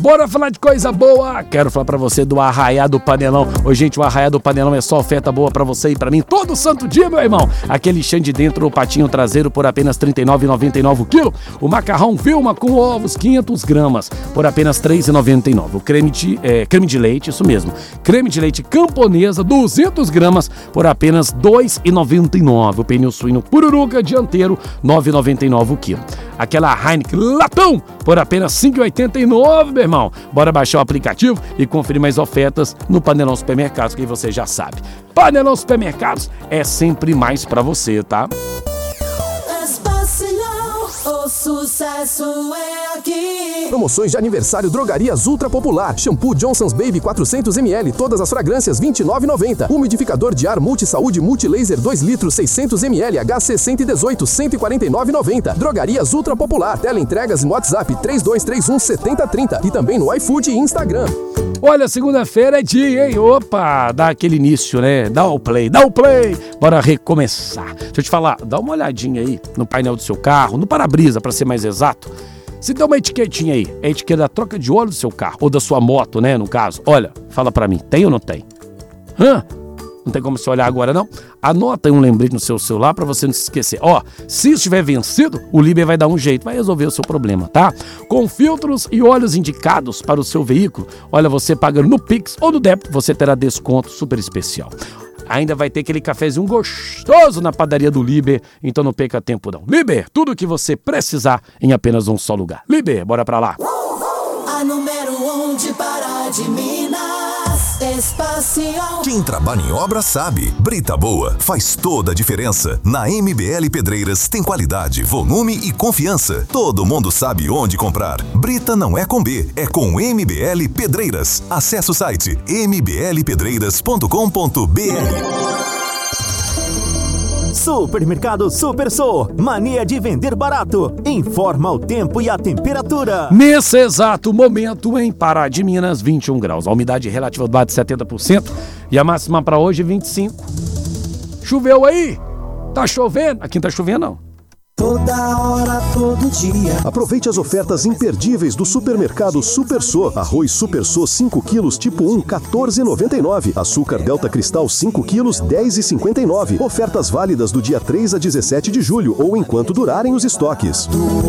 Bora falar de coisa boa. Quero falar pra você do Arraiá do Panelão. Ô, gente, o Arraiá do Panelão é só oferta boa pra você e pra mim todo santo dia, meu irmão. Aquele chã de dentro ou patinho traseiro por apenas R$ 39,99 o quilo. O macarrão Vilma com ovos, 500 gramas, por apenas R$ 3,99. O creme de leite, isso mesmo. Creme de leite camponesa, 200 gramas, por apenas R$ 2,99. O pneu suíno pururuca dianteiro, R$ 9,99 o quilo. Aquela Heineken latão, por apenas R$ 5,89, meu irmão. Bora baixar o aplicativo e conferir mais ofertas no Panelão Supermercados, que você já sabe. Panelão Supermercados é sempre mais pra você, tá? O sucesso é aqui. Promoções de aniversário Drogarias Ultra Popular. Shampoo Johnson's Baby 400ml, todas as fragrâncias R$ 29,90. Umidificador de ar Multisaúde Multilaser 2 litros 600ml HC 118 149,90. Drogarias Ultra Popular. Teleentregas no WhatsApp 3231 7030 e também no iFood e Instagram. Olha, segunda-feira é dia, hein? Opa, dá aquele início, né? Dá o play. Bora recomeçar. Deixa eu te falar, dá uma olhadinha aí no painel do seu carro, no para-brisa, pra ser mais exato. Se der uma etiquetinha aí, é a etiqueta da troca de óleo do seu carro, ou da sua moto, né, no caso. Olha, fala pra mim, tem ou não tem? Não tem como você olhar agora, não? Anota aí um lembrete no seu celular pra você não se esquecer. Ó, se estiver vencido, o Liber vai dar um jeito, vai resolver o seu problema, tá? Com filtros e óleos indicados para o seu veículo, olha, você pagando no Pix ou no débito, você terá desconto super especial. Ainda vai ter aquele cafezinho gostoso na padaria do Liber, então não perca tempo não. Liber, tudo o que você precisar em apenas um só lugar. Liber, bora pra lá. A número 1 de Pará de Minas. Espacial. Quem trabalha em obra sabe. Brita boa faz toda a diferença. Na MBL Pedreiras tem qualidade, volume e confiança. Todo mundo sabe onde comprar. Brita não é com B, é com MBL Pedreiras. Acesse o site mblpedreiras.com.br. Supermercado Super Sou, mania de vender barato. Informa o tempo e a temperatura. Nesse exato momento, em Pará de Minas, 21 graus. A umidade relativa do ar de 70% e a máxima para hoje, 25. Choveu aí? Tá chovendo? Aqui não tá chovendo, não. Toda hora, todo dia. Aproveite as ofertas imperdíveis do Supermercado Super Sou. Arroz Super Sou 5 quilos tipo 1, R$ 14,99. Açúcar Delta Cristal 5 quilos, R$ 10,59. Ofertas válidas do dia 3 a 17 de julho ou enquanto durarem os estoques.